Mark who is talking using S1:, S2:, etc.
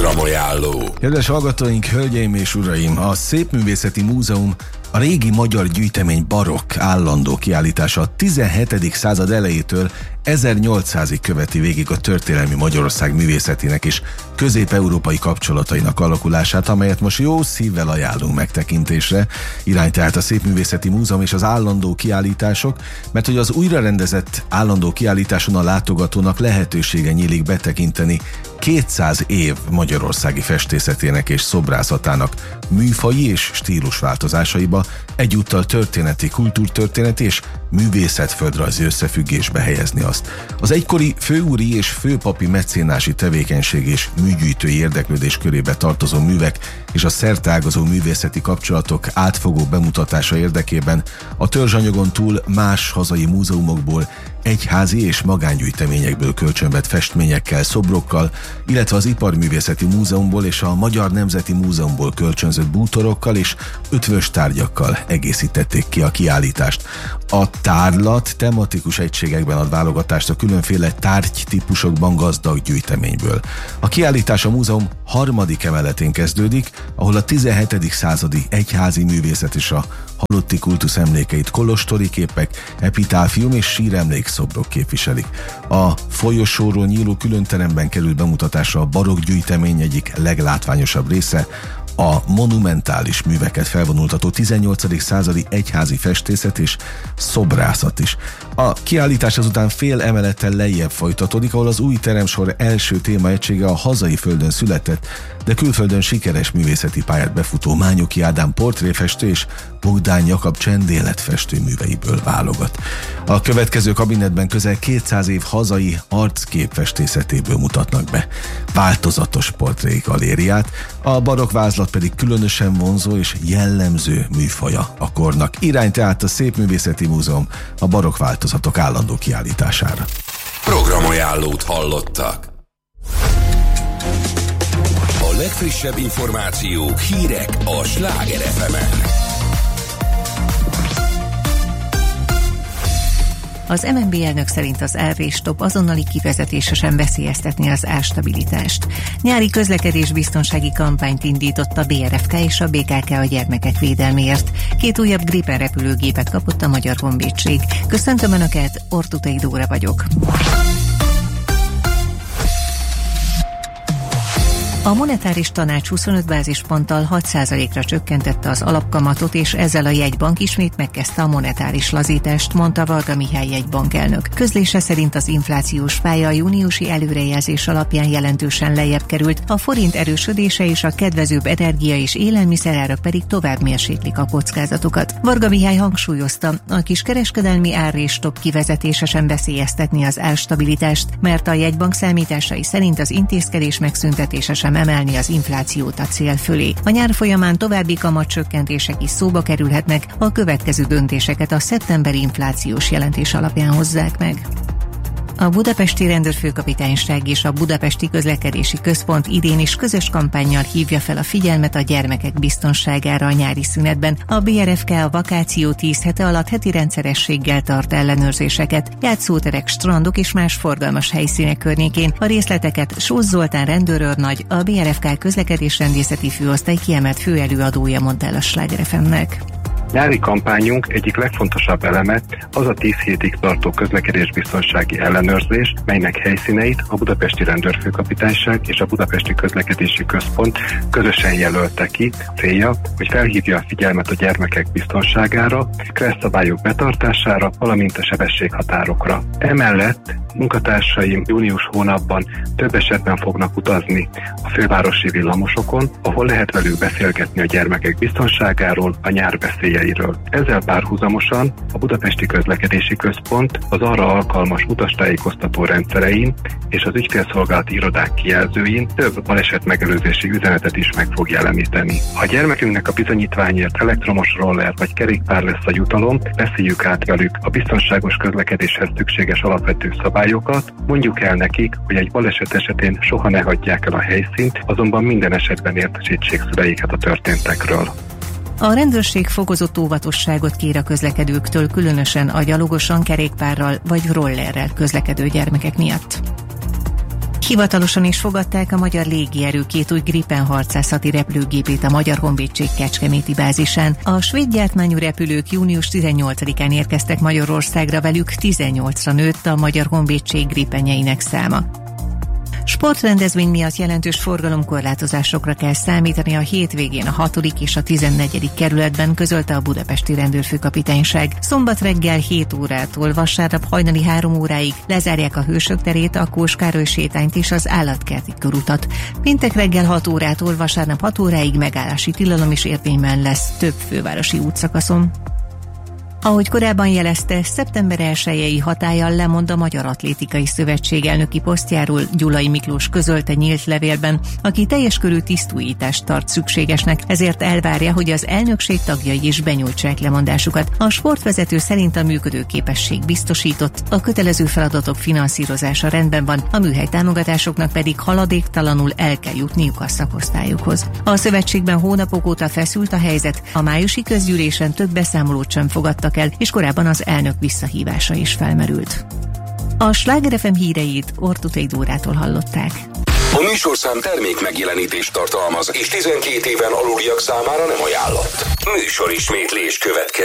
S1: Programajánló.
S2: Kedves hallgatóink, hölgyeim és uraim, a Szépművészeti Múzeum a régi magyar gyűjtemény barokk állandó kiállítása a 17. század elejétől 1800-ig követi végig a történelmi Magyarország művészetének és közép-európai kapcsolatainak alakulását, amelyet most jó szívvel ajánlunk megtekintésre. Irány tehát a Szépművészeti Múzeum és az állandó kiállítások, mert hogy az újrarendezett állandó kiállításon a látogatónak lehetősége nyílik betekinteni 200 év magyarországi festészetének és szobrászatának műfaji és stílusváltozásaiba, egyúttal történeti, kultúrtörténeti és művészetföldrajzi összefüggésbe helyezni azt. Az egykori főúri és főpapi mecénási tevékenység és műgyűjtői érdeklődés körébe tartozó művek és a szerteágazó művészeti kapcsolatok átfogó bemutatása érdekében a törzsanyagon túl más hazai múzeumokból, egyházi és magángyűjteményekből kölcsönvett festményekkel, szobrokkal, illetve az Iparművészeti Múzeumból és a Magyar Nemzeti Múzeumból kölcsönzött bútorokkal és ötvös tárgyakkal egészítették ki a kiállítást. A tárlat tematikus egységekben ad válogatást a különféle tárgytípusokban gazdag gyűjteményből. A kiállítás a múzeum harmadik emeletén kezdődik, ahol a 17. századi egyházi művészet és a halotti kultusz emlékeit kolostori képek, epitáfium és síremlékszobrok képviselik. A folyosóról nyíló különteremben kerül bemutatásra a barokk gyűjtemény egyik leglátványosabb része, a monumentális műveket felvonultató 18. századi egyházi festészet és szobrászat is. A kiállítás azután fél emelettel lejjebb folytatódik, ahol az új teremsor első témaegysége a hazai földön született, de külföldön sikeres művészeti pályát befutó Mányoki Ádám portréfestő és Bogdán Jakab csendéletfestő műveiből válogat. A következő kabinetben közel 200 év hazai arcképfestészetéből mutatnak be változatos portrégalériát, a barokk vázlat pedig különösen vonzó és jellemző műfaja a kornak. Irány tehát a Szépművészeti Múzeum a barokk változatok állandó kiállítására.
S1: Programajánlót hallottak. A legfrissebb információk, hírek a Sláger FM-en.
S3: Az MNB elnök szerint az árrés-stop azonnali kivezetése sem veszélyeztetni az árstabilitást. Nyári közlekedésbiztonsági kampányt indított a BRFK és a BKK a gyermekek védelméért. 2 újabb Gripen repülőgépet kapott a Magyar Honvédség. Köszöntöm Önöket, Ortutai Dóra vagyok. A monetáris tanács 25 bázisponttal 6%-ra csökkentette az alapkamatot, és ezzel a jegybank ismét megkezdte a monetáris lazítást, mondta Varga Mihály jegybankelnök. Közlése szerint az inflációs pálya a júniusi előrejelzés alapján jelentősen lejjebb került, a forint erősödése és a kedvezőbb energia és élelmiszerárak pedig tovább mérséklik a kockázatokat. Varga Mihály hangsúlyozta, a kiskereskedelmi árrés-stop kivezetése sem veszélyeztetni az árstabilitást, mert a jegybank számításai szerint az intézkedés megszüntetése sem emelni az inflációt a cél fölé. A nyár folyamán további kamatcsökkentések is szóba kerülhetnek, a következő döntéseket a szeptemberi inflációs jelentés alapján hozzák meg. A Budapesti Rendőrfőkapitányság és a Budapesti Közlekedési Központ idén is közös kampánnyal hívja fel a figyelmet a gyermekek biztonságára a nyári szünetben. A BRFK a vakáció 10 hete alatt heti rendszerességgel tart ellenőrzéseket, játszóterek, strandok és más forgalmas helyszínek környékén. A részleteket Sós Zoltán rendőrőrnagy, a BRFK közlekedésrendészeti főosztály kiemelt főelőadója mondta el a Sláger FM-nek.
S4: Nyári kampányunk egyik legfontosabb eleme az a 10 hétig tartó közlekedésbiztonsági ellenőrzés, melynek helyszíneit a Budapesti Rendőrfőkapitányság és a Budapesti Közlekedési Központ közösen jelölte ki. Célja, hogy felhívja a figyelmet a gyermekek biztonságára, kresszabályok betartására, valamint a sebességhatárokra. Emellett munkatársaim június hónapban több esetben fognak utazni a fővárosi villamosokon, ahol lehet velük beszélgetni a gyermekek biztonságáról, a nyár veszélyeiről. Ezzel párhuzamosan a Budapesti Közlekedési Központ az arra alkalmas utastájékoztató rendszerein és az ügyfélszolgálati irodák kijelzőin több baleset megelőzési üzenetet is meg fog jeleníteni. Ha a gyermekünknek a bizonyítványért elektromos roller vagy kerékpár lesz a jutalom, beszéljük át velük a biztonságos közlekedéshez szükséges alapvető szabályokat, mondjuk el nekik, hogy egy baleset esetén soha ne hagyják el a helyszínt, azonban minden esetben értesítsék szüleiket a történtekről.
S3: A rendőrség fokozott óvatosságot kér a közlekedőktől, különösen a gyalogosan, kerékpárral vagy rollerrel közlekedő gyermekek miatt. Hivatalosan is fogadták a magyar légierő 2 új Gripen harcászati repülőgépét a Magyar Honvédség kecskeméti bázisán. A svéd gyártmányú repülők június 18-án érkeztek Magyarországra, velük 18-ra nőtt a Magyar Honvédség Gripenjeinek száma. Sportrendezvény miatt jelentős forgalomkorlátozásokra kell számítani a hétvégén a 6. és a 14. kerületben, közölte a budapesti rendőrfőkapitányság. Szombat reggel 7 órától vasárnap hajnali 3 óráig lezárják a Hősök terét, a Kós Károly sétányt és az Állatkerti körutat. Péntek reggel 6 órától vasárnap 6 óráig megállási tilalom is érvényben lesz több fővárosi útszakaszon. Ahogy korábban jelezte, szeptember 1-i hatállyal lemond a Magyar Atlétikai Szövetség elnöki posztjáról. Gyulai Miklós közölte nyílt levélben, aki teljes körű tisztújítást tart szükségesnek, ezért elvárja, hogy az elnökség tagjai is benyújtsák lemondásukat. A sportvezető szerint a működőképesség biztosított, a kötelező feladatok finanszírozása rendben van, a műhely támogatásoknak pedig haladéktalanul el kell jutniuk a szakosztályokhoz. A szövetségben hónapok óta feszült a helyzet, a májusi közgyűlésen több beszámolót sem fogadtak el, és korábban az elnök visszahívása is felmerült. A Sláger FM híreit Ortutei Dórától hallották.
S1: A műsorszám termék megjelenítést tartalmaz, és 12 éven aluliak számára nem ajánlott. Műsorismétlés következik.